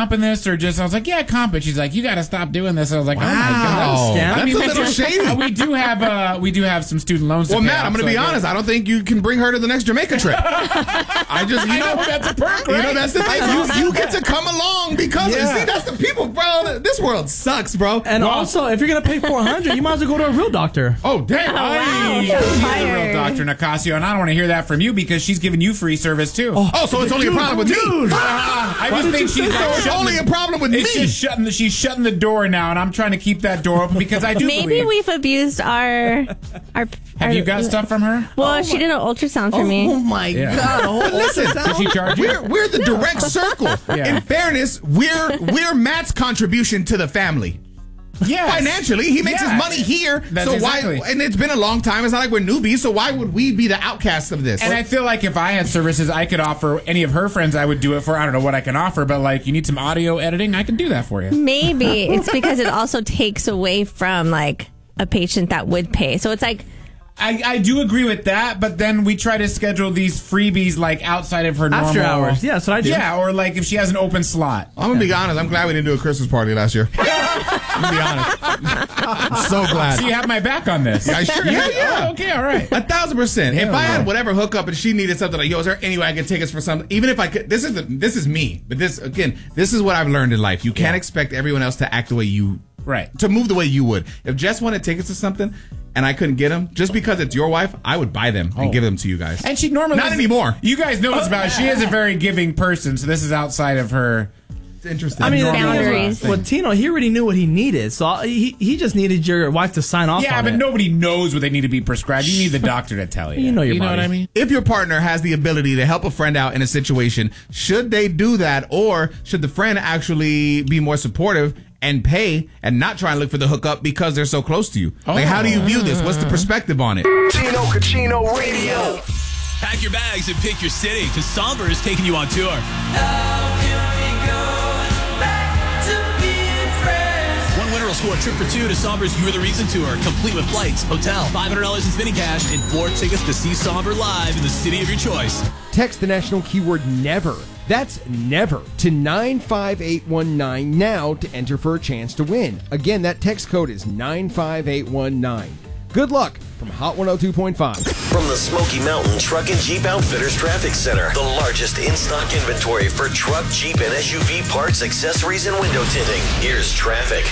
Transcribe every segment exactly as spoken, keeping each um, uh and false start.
comping this or just? I was like, yeah, comp it. She's like, you got to stop doing this. I was like, wow. oh my god, that's I mean, a little shady. We do have uh, we do have some student loans. Well, to pay Matt, off, I'm going to so be I honest. I don't think you can bring her to the next Jamaica trip. I just, you know, know that's a perk, right? You know, that's the thing. You, you get to come along because Yeah. see, that's the people, bro. This world sucks, bro. And well, also, if you're gonna pay four hundred, you might as well go to a real doctor. Oh, damn! Oh, wow. She's a real doctor, Nicasio, and I don't want to hear that from you because she's giving you free service too. Oh, oh so it's only Dude, a problem with me. dude. Uh, I Why just did think you she's say like so? It's shutting only the- a problem with It's me. just shutting the, she's shutting the door now, and I'm trying to keep that door open because I do Maybe believe. we've abused our our. Have our, you got stuff from her? Well, she did an ultrasound for Oh me. my Yeah. god! But listen, Did she charge you? we're we're the direct circle. Yeah. In fairness, we're we're Matt's contribution to the family. Yes. Financially, he makes Yeah. his money here. That's so exactly. why? And it's been a long time. It's not like we're newbies. So why would we be the outcasts of this? And I feel like if I had services I could offer any of her friends, I would do it for. I don't know what I can offer, but like you need some audio editing, I can do that for you. Maybe it's because it also takes away from like a patient that would pay. So it's like. I, I do agree with that, but then we try to schedule these freebies like outside of her normal After hours. Yeah, that's what I do. Yeah, or like if she has an open slot. I'm gonna be honest. I'm glad we didn't do a Christmas party last year. I'm gonna be honest. I'm so glad. So you have my back on this. I sure, yeah, yeah. Oh, okay, all right. A thousand percent. If Hell I had yeah. whatever hookup and she needed something like, yo, is there any way I could take us for something? Even if I could, this is the, this is me. But this again, this is what I've learned in life. You can't expect everyone else to act the way you Right. to move the way you would. If Jess wanted tickets to something and I couldn't get them, just because it's your wife, I would buy them and Oh. give them to you guys. And she normally Not anymore. You guys know this about her. She is a very giving person, so this is outside of her. It's interesting. I mean, Normal Boundaries. thing. well, Tino, he already knew what he needed, so he he just needed your wife to sign off Yeah, on but it. nobody knows what they need to be prescribed. You need the doctor to tell you. You know your You know body. what I mean? If your partner has the ability to help a friend out in a situation, should they do that, or should the friend actually be more supportive and pay and not try and look for the hookup because they're so close to you? Like, how do you view this? What's the perspective on it? Tino Cucino Radio. Pack your bags and pick your city, because Somber is taking you on tour. One winner will score a trip for two to Somber's You're the Reason tour, complete with flights, hotel, five hundred dollars in spinning cash, and four tickets to see Somber live in the city of your choice. Text the national keyword NEVER. That's NEVER to nine five eight one nine now to enter for a chance to win. Again, that text code is nine five eight one nine. Good luck from Hot one oh two point five. From the Smoky Mountain Truck and Jeep Outfitters Traffic Center, the largest in-stock inventory for truck, Jeep, and S U V parts, accessories, and window tinting. Here's traffic.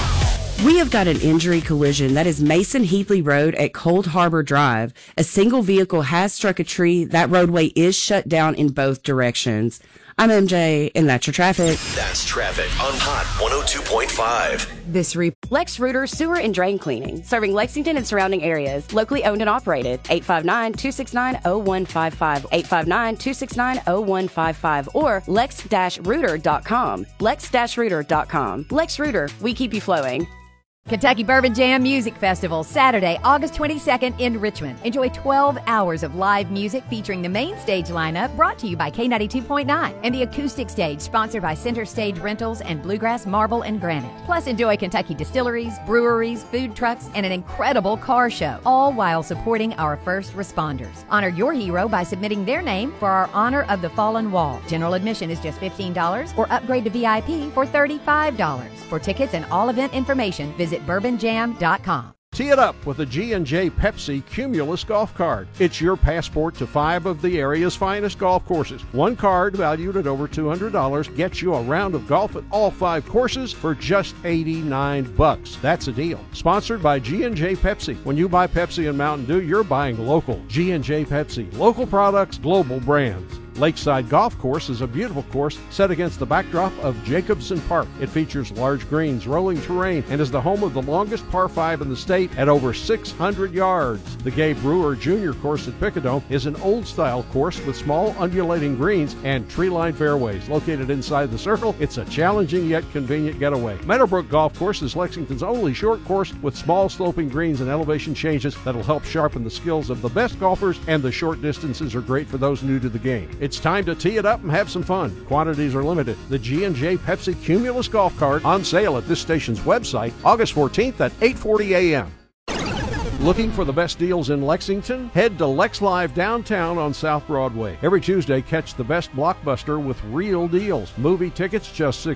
We have got an injury collision. That is Mason Heatley Road at Cold Harbor Drive. A single vehicle has struck a tree. That roadway is shut down in both directions. I'm M J, and that's your traffic. That's traffic on Hot one oh two point five. This re- Lex Reuter Sewer and Drain Cleaning, serving Lexington and surrounding areas. Locally owned and operated. eight five nine, two six nine, zero one five five. eight five nine, two six nine, zero one five five. Or lex dash reuter dot com. lex dash reuter dot com. Lex Reuter, we keep you flowing. Kentucky Bourbon Jam Music Festival, Saturday, August twenty-second in Richmond. Enjoy twelve hours of live music featuring the main stage lineup brought to you by K ninety-two point nine and the acoustic stage sponsored by Center Stage Rentals and Bluegrass Marble and Granite. Plus, enjoy Kentucky distilleries, breweries, food trucks, and an incredible car show, all while supporting our first responders. Honor your hero by submitting their name for our Honor of the Fallen Wall. General admission is just fifteen dollars or upgrade to V I P for thirty-five dollars. For tickets and all event information, visit bourbon jam dot com. Tee it up with a G and J Pepsi Cumulus golf card. It's your passport to five of the area's finest golf courses. One card valued at over two hundred dollars gets you a round of golf at all five courses for just eighty-nine bucks. That's a deal. Sponsored by G and J Pepsi. When you buy Pepsi and Mountain Dew, you're buying local. G and J Pepsi. Local products, global brands. Lakeside Golf Course is a beautiful course set against the backdrop of Jacobson Park. It features large greens, rolling terrain, and is the home of the longest par five in the state at over six hundred yards. The Gabe Brewer Junior Course at Picadome is an old-style course with small undulating greens and tree-lined fairways. Located inside the circle, it's a challenging yet convenient getaway. Meadowbrook Golf Course is Lexington's only short course with small sloping greens and elevation changes that'll help sharpen the skills of the best golfers, and the short distances are great for those new to the game. It's time to tee it up and have some fun. Quantities are limited. The G and J Pepsi Cumulus Golf Cart on sale at this station's website August fourteenth at eight forty a.m. Looking for the best deals in Lexington? Head to Lex Live downtown on South Broadway. Every Tuesday, catch the best blockbuster with real deals. Movie tickets just